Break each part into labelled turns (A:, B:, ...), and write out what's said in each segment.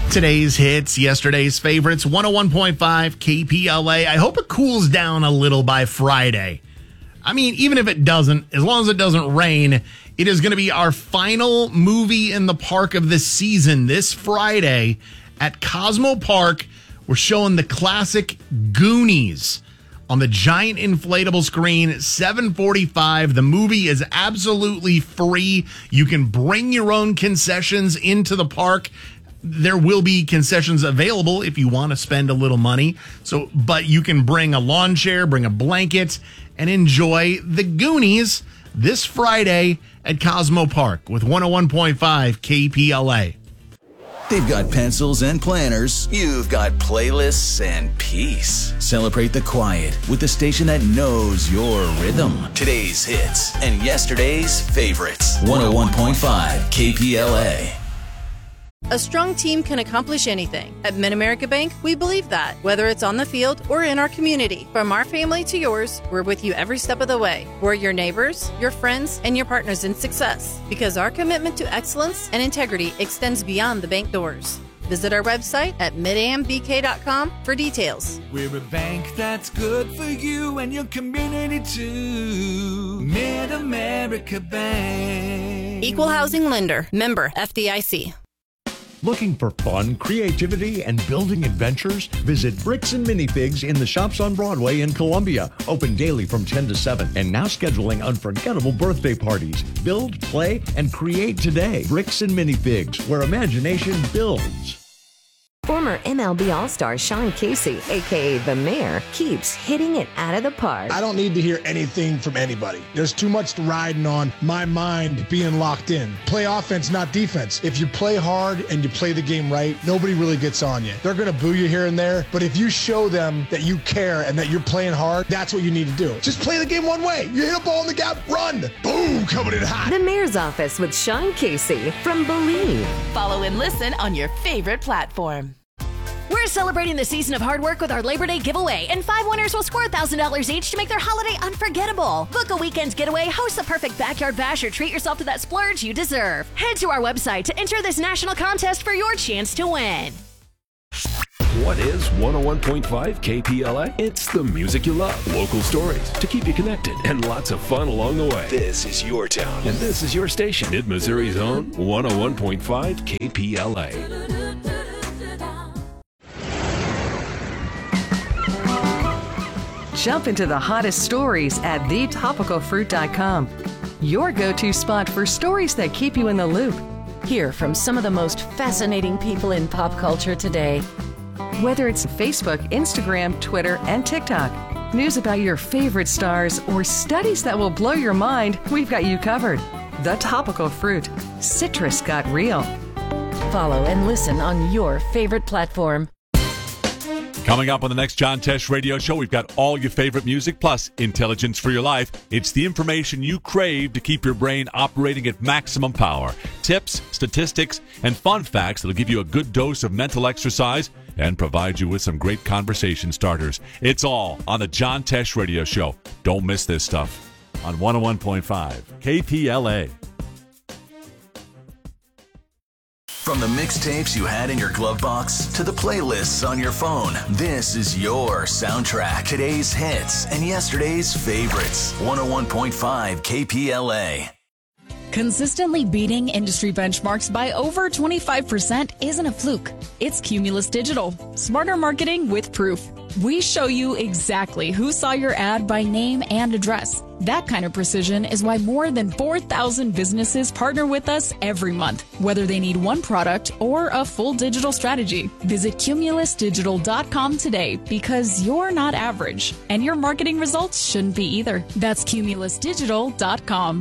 A: Today's hits, yesterday's favorites, 101.5 KPLA. I hope it cools down a little by Friday. I mean, even if it doesn't, as long as it doesn't rain, it is going to be our final movie in the park of this season. This Friday at Cosmo Park, we're showing the classic Goonies on the giant inflatable screen, 7:45. The movie is absolutely free. You can bring your own concessions into the park. There will be concessions available if you want to spend a little money. But you can bring a lawn chair, bring a blanket, and enjoy the Goonies this Friday at Cosmo Park with 101.5 KPLA.
B: They've got pencils and planners. You've got playlists and peace. Celebrate the quiet with the station that knows your rhythm. Today's hits and yesterday's favorites. 101.5 KPLA.
C: A strong team can accomplish anything. At Mid-America Bank, we believe that. Whether it's on the field or in our community, from our family to yours, we're with you every step of the way. We're your neighbors, your friends, and your partners in success. Because our commitment to excellence and integrity extends beyond the bank doors. Visit our website at midambk.com for details.
D: We're a bank that's good for you and your community too. Mid-America Bank.
C: Equal housing lender. Member FDIC.
E: Looking for fun, creativity, and building adventures? Visit Bricks and Minifigs in the Shops on Broadway in Columbia. Open daily from 10 to 7 and now scheduling unforgettable birthday parties. Build, play, and create today. Bricks and Minifigs, where imagination builds.
F: Former MLB All-Star Sean Casey, a.k.a. The Mayor, keeps hitting it out of the park.
G: I don't need to hear anything from anybody. There's too much riding on my mind being locked in. Play offense, not defense. If you play hard and you play the game right, nobody really gets on you. They're going to boo you here and there, but if you show them that you care and that you're playing hard, that's what you need to do. Just play the game one way. You hit a ball in the gap, run. Boom, coming in hot.
F: The Mayor's Office with Sean Casey from Believe.
H: Follow and listen on your favorite platform. We're celebrating the season of hard work with our Labor Day giveaway, and 5 winners will score $1,000 each to make their holiday unforgettable. Book a weekend getaway, host the perfect backyard bash, or treat yourself to that splurge you deserve. Head to our website to enter this national contest for your chance to win.
I: What is 101.5 KPLA? It's the music you love, local stories to keep you connected, and lots of fun along the way. This is your town, and this is your station. Mid-Missouri's own 101.5 KPLA.
J: Jump into the hottest stories at thetopicalfruit.com. Your go-to spot for stories that keep you in the loop.
H: Hear from some of the most fascinating people in pop culture today.
J: Whether it's Facebook, Instagram, Twitter, and TikTok, news about your favorite stars, or studies that will blow your mind, we've got you covered. The Topical Fruit. Citrus got real.
H: Follow and listen on your favorite platform.
K: Coming up on the next John Tesh Radio Show, we've got all your favorite music plus intelligence for your life. It's the information you crave to keep your brain operating at maximum power. Tips, statistics, and fun facts that'll give you a good dose of mental exercise and provide you with some great conversation starters. It's all on the John Tesh Radio Show. Don't miss this stuff on 101.5 KPLA.
B: From the mixtapes you had in your glove box to the playlists on your phone, this is your soundtrack. Today's hits and yesterday's favorites. 101.5 KPLA.
L: Consistently beating industry benchmarks by over 25% isn't a fluke. It's Cumulus Digital. Smarter marketing with proof. We show you exactly who saw your ad by name and address. That kind of precision is why more than 4,000 businesses partner with us every month, whether they need one product or a full digital strategy. Visit cumulusdigital.com today because you're not average, and your marketing results shouldn't be either. That's cumulusdigital.com.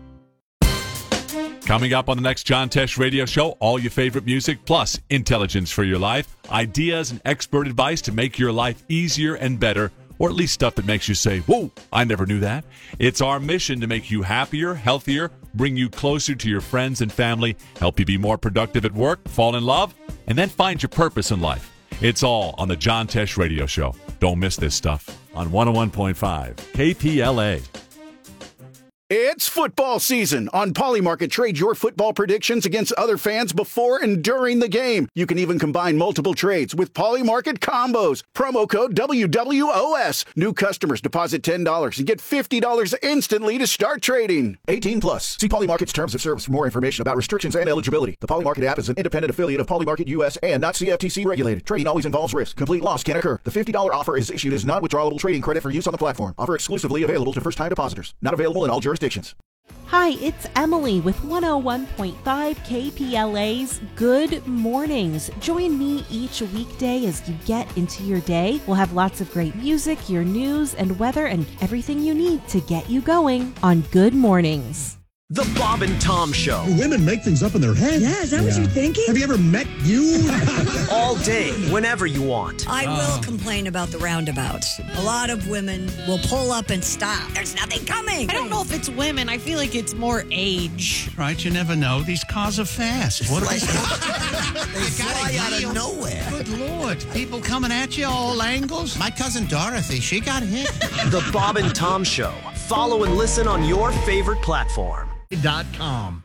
K: Coming up on the next John Tesh Radio Show, all your favorite music plus intelligence for your life, ideas and expert advice to make your life easier and better, or at least stuff that makes you say, whoa, I never knew that. It's our mission to make you happier, healthier, bring you closer to your friends and family, help you be more productive at work, fall in love, and then find your purpose in life. It's all on the John Tesh Radio Show. Don't miss this stuff on 101.5 KPLA.
M: It's football season. On Polymarket, trade your football predictions against other fans before and during the game. You can even combine multiple trades with Polymarket combos. Promo code WWOS. New customers deposit $10 and get $50 instantly to start trading. 18 plus. See Polymarket's terms of service for more information about restrictions and eligibility. The Polymarket app is an independent affiliate of Polymarket US and not CFTC regulated. Trading always involves risk. Complete loss can occur. The $50 offer is issued as non-withdrawable trading credit for use on the platform. Offer exclusively available to first-time depositors. Not available in all jurisdictions.
N: Hi, it's Emily with 101.5 KPLA's Good Mornings. Join me each weekday as you get into your day. We'll have lots of great music, your news and weather, and everything you need to get you going on Good Mornings.
O: The Bob and Tom Show.
P: Women make things up in their head.
Q: Yeah, is that what you're thinking?
P: Have you ever met you?
O: All day, whenever you want.
Q: I will complain about the roundabouts. A lot of women will pull up and stop. There's nothing coming.
R: I don't know if it's women. I feel like it's more age.
S: Right, you never know. These cars are fast. What
T: They fly out of nowhere.
S: Good Lord. People coming at you all angles. My cousin Dorothy, she got hit.
O: The Bob and Tom Show. Follow and listen on your favorite platform.
A: .com.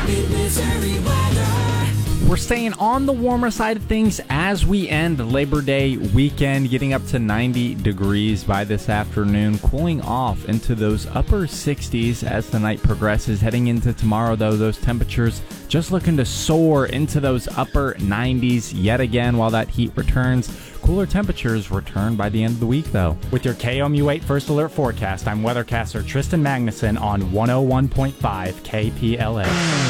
U: We're staying on the warmer side of things as we end the Labor Day weekend, getting up to 90 degrees by this afternoon, cooling off into those upper 60s as the night progresses. Heading into tomorrow, though, those temperatures just looking to soar into those upper 90s yet again while that heat returns. Cooler temperatures return by the end of the week, though. With your KOMU8 First Alert forecast, I'm weathercaster Tristan Magnuson on 101.5 KPLA.